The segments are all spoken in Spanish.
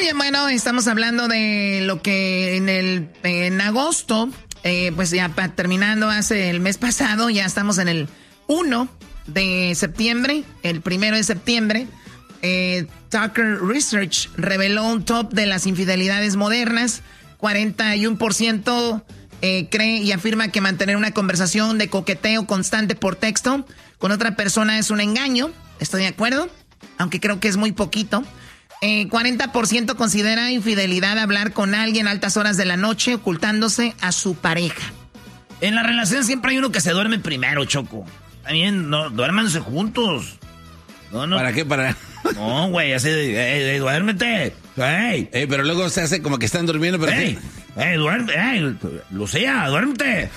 bien, bueno, estamos hablando de lo que en agosto, pues ya terminando hace el mes pasado, ya estamos en el 1 de septiembre, el 1 de septiembre. Tucker Research reveló un top de las infidelidades modernas. 41% cree y afirma que mantener una conversación de coqueteo constante por texto con otra persona es un engaño. Estoy de acuerdo, aunque creo que es muy poquito. 40% considera infidelidad hablar con alguien a altas horas de la noche ocultándose a su pareja. En la relación siempre hay uno que se duerme primero, Choco. También, no, duérmanse juntos. No. ¿Para qué? No, güey, así de, duérmete. Hey. Pero luego se hace como que están durmiendo, pero... Duérmete. Lucía, duérmete.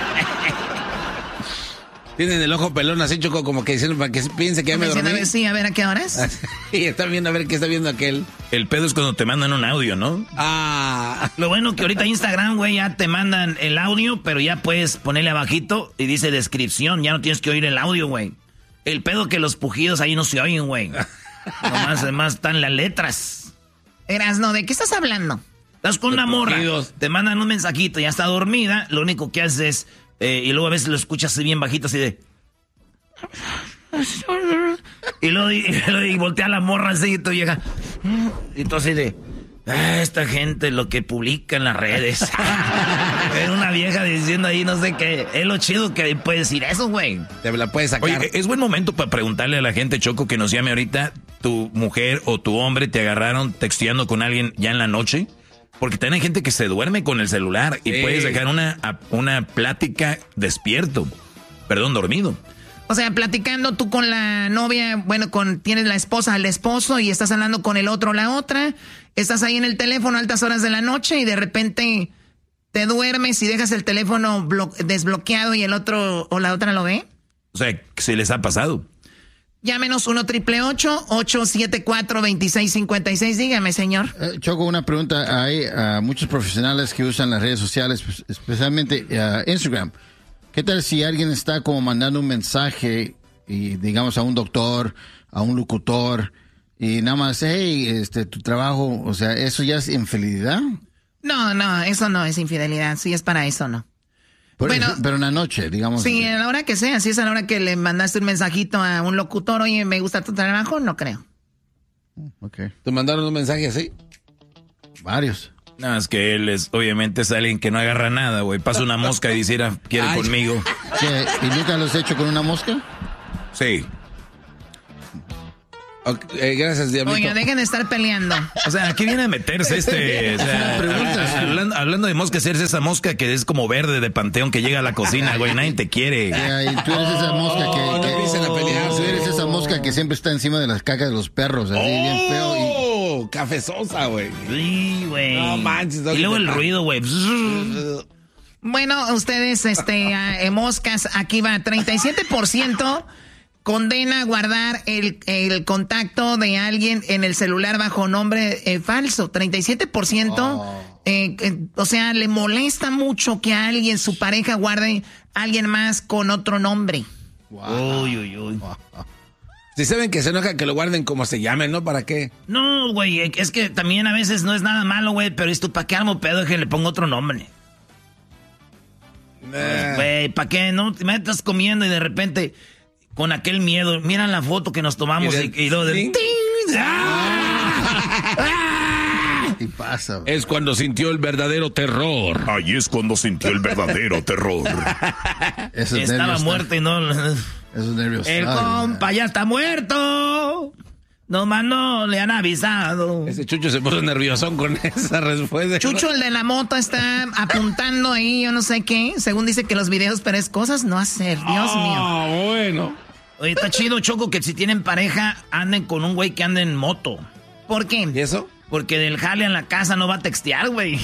Tienen el ojo pelón así, Choco, como que diciendo para que piense que ya me dormí. Sí, a ver, ¿a qué horas? Y están viendo a ver qué está viendo aquel. El pedo es cuando te mandan un audio, ¿no? Lo bueno que ahorita Instagram, güey, ya te mandan el audio, pero ya puedes ponerle abajito y dice descripción, ya no tienes que oír el audio, güey. El pedo que los pujidos ahí no se oyen, güey. Nomás están las letras. Erasno, ¿de qué estás hablando? Estás con una morra, te mandan un mensajito, ya está dormida, lo único que haces es, y luego a veces lo escuchas así bien bajito, así de... Y luego voltea la morra así y tú llega... Y tú así de... esta gente lo que publica en las redes. Era una vieja diciendo ahí no sé qué. Es lo chido que puede decir eso, güey. Te la puedes sacar. Oye, es buen momento para preguntarle a la gente, Choco, que nos llame ahorita. ¿Tu mujer o tu hombre te agarraron texteando con alguien ya en la noche? Porque también hay gente que se duerme con el celular y puedes dejar una plática despierto. Perdón, dormido. O sea, platicando tú con la novia, bueno, tienes la esposa, el esposo y estás hablando con el otro o la otra. Estás ahí en el teléfono a altas horas de la noche y de repente te duermes y dejas el teléfono desbloqueado y el otro o la otra lo ve. O sea, ¿se les ha pasado? Llámenos 1-888-874-2656. Dígame, señor. Choco, una pregunta. Hay muchos profesionales que usan las redes sociales, pues, especialmente Instagram. ¿Qué tal si alguien está como mandando un mensaje, y digamos a un doctor, a un locutor, y nada más, hey, tu trabajo, o sea, ¿eso ya es infidelidad? No, eso no es infidelidad. Si es para eso, no. Pero en la noche, digamos. Sí, a la hora que sea. Si es a la hora que le mandaste un mensajito a un locutor, oye, me gusta tu trabajo, no creo. Okay. ¿Te mandaron un mensaje así? Varios. No, es que él obviamente es alguien que no agarra nada, güey. Pasa una mosca y dice, quiere conmigo. ¿Qué? ¿Y nunca lo has hecho con una mosca? Sí. Okay, gracias, Diablito. Oiga, dejen de estar peleando. O sea, aquí viene a meterse o sea, hablando de moscas, eres esa mosca que es como verde de panteón que llega a la cocina, güey, nadie te quiere. Y tú eres esa mosca no empiecen a pelear. Tú eres esa mosca que siempre está encima de las cacas de los perros, así bien feo. Cafezosa, güey. Sí, güey. No manches. Y luego el ruido, güey. Bueno, ustedes, moscas, aquí va, 37% condena guardar el contacto de alguien en el celular bajo nombre falso. 37%, o sea, le molesta mucho que alguien, su pareja, guarde a alguien más con otro nombre. Wow. Uy. Si saben que se enoja que lo guarden como se llamen, ¿no? ¿Para qué? No, güey, es que también a veces no es nada malo, güey, pero esto, ¿para qué armo pedo que le pongo otro nombre? Güey, ¿para qué? No, me estás comiendo y de repente, con aquel miedo, mira la foto que nos tomamos y luego de... Y pasa. Es cuando sintió el verdadero terror. Ahí es cuando sintió el verdadero terror. Estaba muerto y no... Esos nervios. El compa ya está muerto. Nomás no le han avisado. Ese Chucho se puso nerviosón con esa respuesta. Chucho, el de la moto, está apuntando ahí, yo no sé qué. Según dice que los videos, pero es cosas no hacer. Dios mío. Bueno. Oye, está chido, Choco, que si tienen pareja, anden con un güey que ande en moto. ¿Por qué? ¿Y eso? Porque del jale en la casa no va a textear, güey.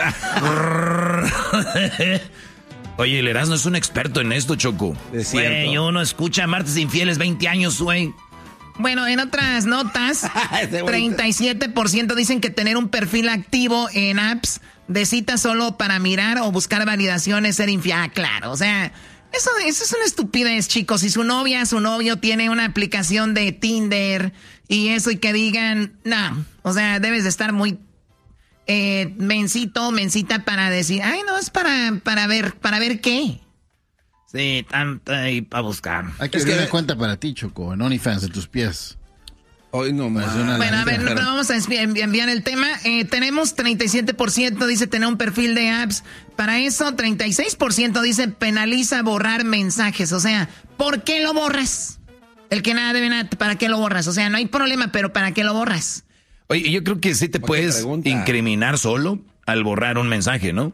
Oye, el Erasmo es un experto en esto, Choco. Es cierto. Güey, uno escucha Martes Infieles 20 años, güey. Bueno, en otras notas, 37% dicen que tener un perfil activo en apps de citas solo para mirar o buscar validación es ser infiel. Ah, claro, o sea, Eso es una estupidez, chicos. Si su novio tiene una aplicación de Tinder y eso y que digan, no, o sea, debes de estar muy mencita para decir, ay, no, es para ver qué. Sí, tanto ahí para buscar. Hay que abrir una cuenta para ti, Choco, en OnlyFans de tus pies. Hoy no más. Bueno, a ver, vamos a enviar el tema. Tenemos 37% dice tener un perfil de apps. Para eso, 36% dice penaliza borrar mensajes. O sea, ¿por qué lo borras? El que nada debe nada, ¿para qué lo borras? O sea, no hay problema, pero ¿para qué lo borras? Oye, yo creo que sí te puedes incriminar solo al borrar un mensaje, ¿no?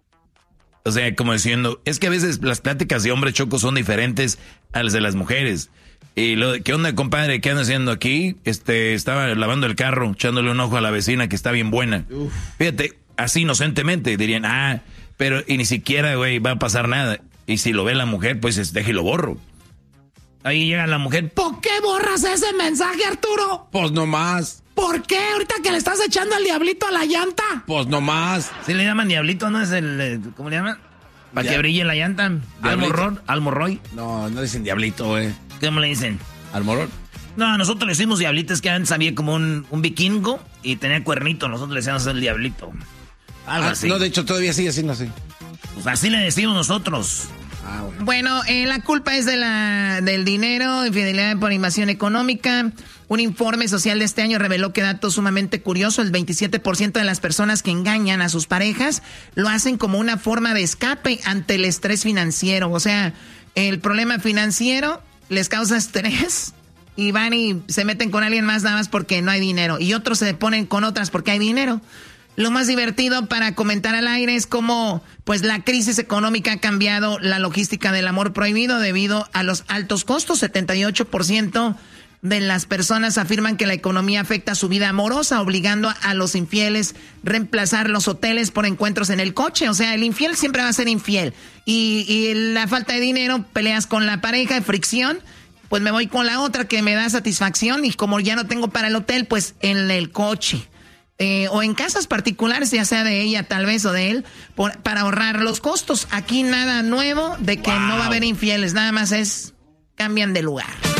O sea, como diciendo, es que a veces las pláticas de hombre Choco son diferentes a las de las mujeres. Y ¿qué onda, compadre? ¿Qué anda haciendo aquí? Estaba lavando el carro, echándole un ojo a la vecina que está bien buena. Uf. Fíjate, así inocentemente dirían, pero y ni siquiera, güey, va a pasar nada. Y si lo ve la mujer, pues déjelo borro. Ahí llega la mujer, ¿por qué borras ese mensaje, Arturo? Pues no más. ¿Por qué? Ahorita que le estás echando el diablito a la llanta. Pues no más. Sí le llaman diablito, ¿no? Es ¿cómo le llaman? Para que brille la llanta. Almorroy. No dicen diablito, güey. ¿Cómo le dicen? ¿Almorrón? No, nosotros le decimos diablito, es que antes había como un vikingo y tenía cuernito, nosotros le decíamos el diablito. Algo así. No, de hecho todavía sigue siendo así. Pues así le decimos nosotros. Bueno, la culpa es del dinero, infidelidad por invasión económica. Un informe social de este año reveló que dato sumamente curioso, el 27% de las personas que engañan a sus parejas lo hacen como una forma de escape ante el estrés financiero. O sea, el problema financiero les causa estrés y van y se meten con alguien más nada más porque no hay dinero. Y otros se ponen con otras porque hay dinero. Lo más divertido para comentar al aire es cómo pues la crisis económica ha cambiado la logística del amor prohibido debido a los altos costos. 78% de las personas afirman que la economía afecta su vida amorosa, obligando a los infieles reemplazar los hoteles por encuentros en el coche. O sea, el infiel siempre va a ser infiel. Y la falta de dinero, peleas con la pareja, fricción, pues me voy con la otra que me da satisfacción y como ya no tengo para el hotel, pues en el coche. O en casas particulares, ya sea de ella tal vez o de él, para ahorrar los costos. Aquí nada nuevo de que no va a haber infieles, nada más cambian de lugar.